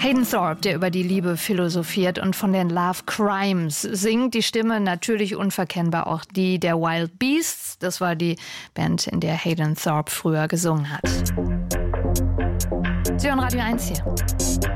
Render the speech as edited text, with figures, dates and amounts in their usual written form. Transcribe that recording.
Hayden Thorpe, der über die Liebe philosophiert und von den Love Crimes singt. Die Stimme natürlich unverkennbar auch die der Wild Beasts. Das war die Band, in der Hayden Thorpe früher gesungen hat. Sie hören Radio 1 hier.